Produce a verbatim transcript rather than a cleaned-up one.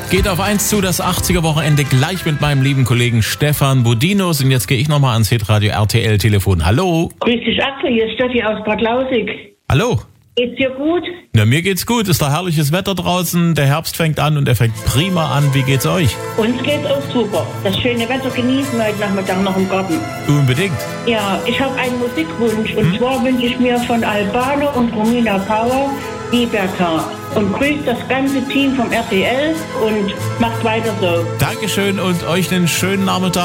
Geht auf eins zu, das achtziger-Wochenende, gleich mit meinem lieben Kollegen Stefan Budinos. Und jetzt gehe ich nochmal ans Hitradio R T L-Telefon. Hallo. Grüß dich, Axel, hier ist Steffi aus Bad Lausig. Hallo. Geht's dir gut? Na, mir geht's gut. Ist da herrliches Wetter draußen. Der Herbst fängt an und er fängt prima an. Wie geht's euch? Uns geht's auch super. Das schöne Wetter genießen wir heute Nachmittag noch im Garten. Unbedingt. Ja, ich habe einen Musikwunsch. Und Hm? zwar wünsche ich mir von Albano und Romina Power Liberta. Und grüßt das ganze Team vom R T L und macht weiter so. Dankeschön und euch einen schönen Nachmittag.